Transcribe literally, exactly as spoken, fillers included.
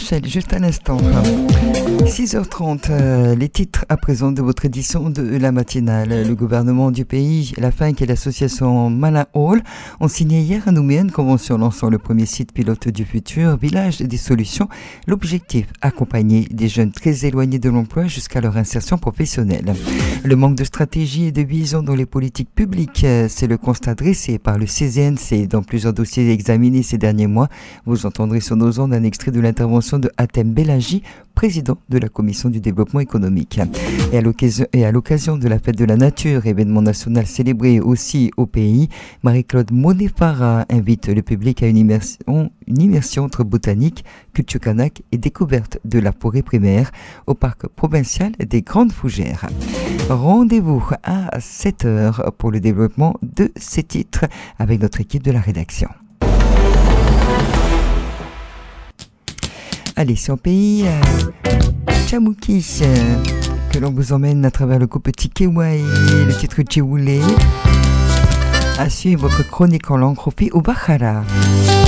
Rachel, juste à l'instant. six heures trente, euh, les titres à présent de votre édition de la matinale. Le gouvernement du pays, la F A N C et l'association Malin Hall ont signé hier à Nouméa une convention lançant le premier site pilote du futur, Village des Solutions. L'objectif, accompagner des jeunes très éloignés de l'emploi jusqu'à leur insertion professionnelle. Le manque de stratégie et de vision dans les politiques publiques, c'est le constat dressé par le C Z N C dans plusieurs dossiers examinés ces derniers mois. Vous entendrez sur nos ondes un extrait de l'intervention de Hatem Bellagi, président de la Commission du développement économique. Et à l'occasion, et à l'occasion de la fête de la nature, événement national célébré aussi au pays, Marie-Claude Monefara invite le public à une immersion, une immersion entre botanique, culture kanak et découverte de la forêt primaire au parc provincial des Grandes Fougères. Rendez-vous à sept heures pour le développement de ces titres avec notre équipe de la rédaction. Allez, c'est en pays, euh, Chamouki, euh, que l'on vous emmène à travers le groupe Tikewai, le titre Tchéoulé, à suivre votre chronique en langue rofi au Bachara.